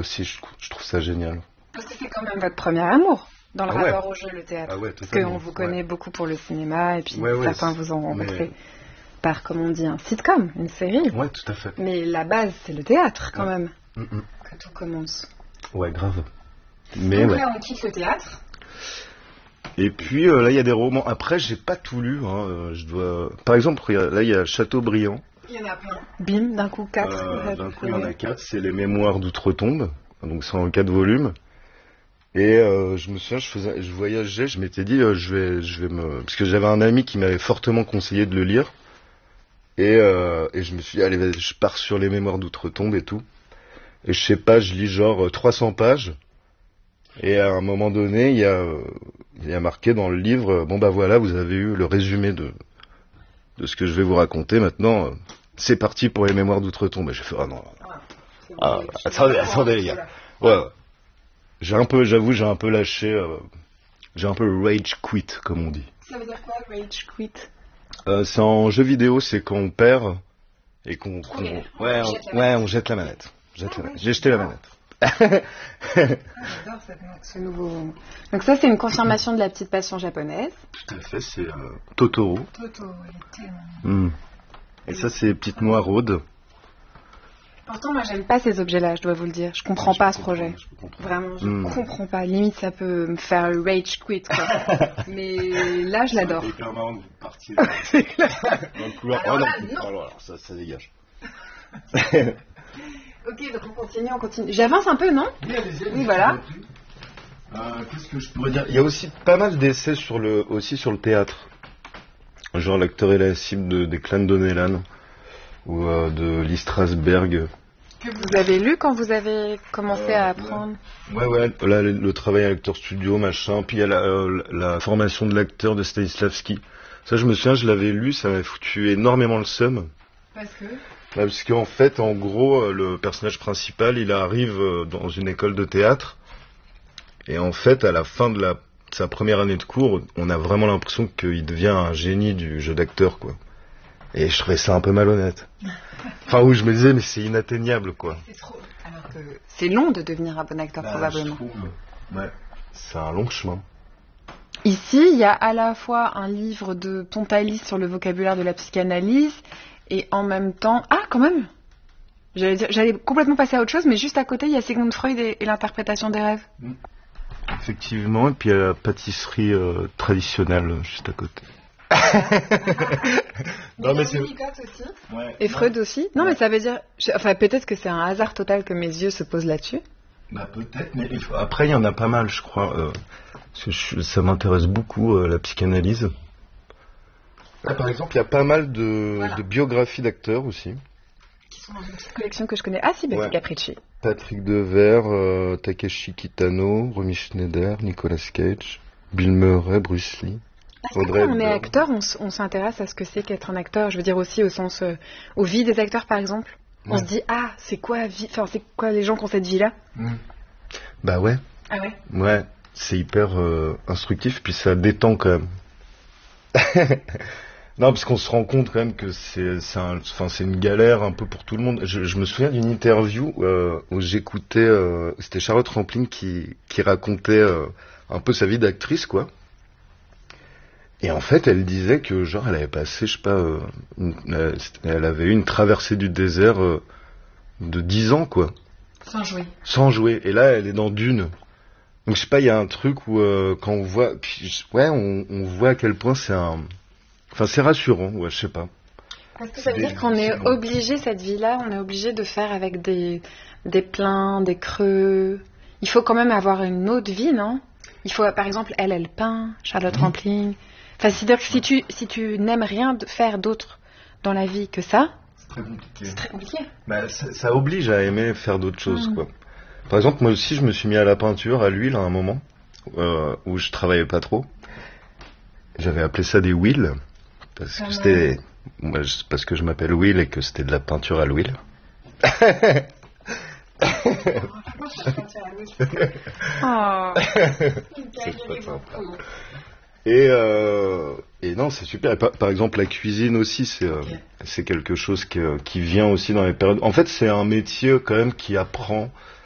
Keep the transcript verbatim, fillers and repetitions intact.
aussi, je, je trouve ça génial. Parce que c'est quand même votre premier amour dans le ah rapport ouais. au jeu, le théâtre. Ah ouais, parce qu'on vous connaît ouais. beaucoup pour le cinéma, et puis ouais, ouais, certains vous ont rencontré mais... par, comme on dit, un sitcom, une série. Ouais, tout à fait. Mais la base, c'est le théâtre, quand ouais. même, Mm-mm. que tout commence. Ouais, grave. Mais Donc ouais. là, on quitte le théâtre. Et puis euh, là, il y a des romans. Après, j'ai pas tout lu. Hein. Euh, je dois. Par exemple, là, il y a Chateaubriand. Il y en a plein. Bim, d'un coup quatre. Euh, d'un coup, il y en a quatre. C'est les Mémoires d'outre-tombe. Donc, c'est en quatre volumes. Et euh, je me souviens, je faisais, je voyageais. Je m'étais dit, euh, je vais, je vais me, parce que j'avais un ami qui m'avait fortement conseillé de le lire. Et euh, et je me suis dit, allez, je pars sur les Mémoires d'outre-tombe et tout. Et je sais pas, je lis genre trois cents pages. Et à un moment donné, il y a, il y a marqué dans le livre, bon bah voilà, vous avez eu le résumé de, de ce que je vais vous raconter. Maintenant, c'est parti pour les Mémoires d'outre-tombe. Et j'ai fait, ah non, Ah, ah, attendez, attendez les gars. Ouais, ouais. J'ai un peu, j'avoue, j'ai un peu lâché, euh, j'ai un peu rage quit, comme on dit. Ça veut dire quoi, rage quit? euh, C'est en jeu vidéo, c'est quand on perd et qu'on, qu'on okay. ouais, on, on ouais, on jette la manette. Jette ah, la manette. Ouais, j'ai jeté la manette. ah, j'adore cette, ce nouveau. Donc ça, c'est une confirmation de la petite passion japonaise. Tout à fait, c'est euh, Totoro. Totoro, il est tellement. Mm. Et ça, c'est Petite Noiraude. Pourtant, moi, j'aime pas ces objets-là, je dois vous le dire. Je comprends je pas ce comprends, projet. je Vraiment, je mm. comprends pas. Limite, ça peut me faire rage quit, quoi. Mais là, je l'adore. C'est hyper marrant que vous partiez dans le couloir. Alors oh là, non, non. alors, alors, ça, ça dégage. Ok, donc on continue, on continue. J'avance un peu, non? Oui, allez-y. Oui, voilà. Euh, qu'est-ce que je pourrais dire? Il y a aussi pas mal d'essais sur le, aussi sur le théâtre. Genre L'acteur et la cible de, des Clans Donnellan ou euh, de Lee Strasberg. Que vous avez lu quand vous avez commencé euh, à apprendre? Ouais, ouais, là, le, le travail à l'acteur studio, machin. Puis il y a la, euh, la formation de l'acteur de Stanislavski. Ça, je me souviens, je l'avais lu, ça m'a foutu énormément le seum. Parce que Bah, parce qu'en fait, en gros, le personnage principal, il arrive dans une école de théâtre. Et en fait, à la fin de la, sa première année de cours, on a vraiment l'impression qu'il devient un génie du jeu d'acteur, quoi. Et je trouvais ça un peu malhonnête. Enfin, où je me disais, mais c'est inatteignable, quoi. C'est trop. Alors que c'est long de devenir un bon acteur, bah, probablement. Je trouve, ouais. C'est un long chemin. Ici, il y a à la fois un livre de Pontalis sur le vocabulaire de la psychanalyse, et en même temps... Ah, quand même! J'allais dire, j'allais complètement passer à autre chose, mais juste à côté, il y a Sigmund Freud et, et l'interprétation des rêves. Mmh. Effectivement, et puis il y a la pâtisserie euh, traditionnelle euh, juste à côté. non, mais c'est... aussi. Ouais. Et Freud aussi. Non, ouais. Mais ça veut dire... Enfin, peut-être que c'est un hasard total que mes yeux se posent là-dessus. Bah, peut-être, mais faut... après, il y en a pas mal, je crois. Euh, parce que je... ça m'intéresse beaucoup, euh, la psychanalyse. Là, par exemple, il y a pas mal de, voilà. de biographies d'acteurs aussi. Qui sont dans une petite collection que je connais. Ah si, bah, ouais. C'est Capricci. Patrick Devers, euh, Takeshi Kitano, Romy Schneider, Nicolas Cage, Bill Murray, Bruce Lee. Audrey quand on est acteur, on, on s'intéresse à ce que c'est qu'être un acteur. Je veux dire aussi au sens, euh, aux vies des acteurs, par exemple. Ouais. On se dit, ah, c'est quoi, vie... enfin, c'est quoi les gens qui ont cette vie-là? mmh. Bah ouais. Ah ouais. Ouais, c'est hyper euh, instructif, puis ça détend quand même. Non, parce qu'on se rend compte quand même que c'est, c'est, un, enfin, c'est une galère un peu pour tout le monde. Je, je me souviens d'une interview euh, où j'écoutais, euh, c'était Charlotte Rampling qui, qui racontait euh, un peu sa vie d'actrice, quoi. Et en fait, elle disait que genre, elle avait passé, je sais pas, euh, une, elle avait eu une traversée du désert euh, de dix ans, quoi. Sans jouer. Sans jouer. Et là, elle est dans Dune. Donc je sais pas, il y a un truc où euh, quand on voit, puis, ouais, on, on voit à quel point c'est un, enfin c'est rassurant, ouais, je sais pas. Parce que ça veut dire qu'on est obligé, cette vie-là, on est obligé de faire avec des des pleins, des creux. Il faut quand même avoir une autre vie, non? Il faut, par exemple, elle, elle peint, Charlotte mmh. Rampling. Enfin, c'est-à-dire que si tu si tu n'aimes rien de faire d'autre dans la vie que ça, c'est très compliqué. C'est très compliqué. Bah, ça, ça oblige à aimer faire d'autres choses, mmh. quoi. Par exemple, moi aussi, je me suis mis à la peinture, à l'huile, à un moment, euh, où je travaillais pas trop. J'avais appelé ça des wheels, parce que ah c'était, moi, parce que je m'appelle Will et que c'était de la peinture à l'huile. Oh. Et, euh, et non, c'est super. Et par, par exemple, la cuisine aussi, c'est, euh, c'est quelque chose qui, qui vient aussi dans les périodes. En fait, c'est un métier quand même qui apprend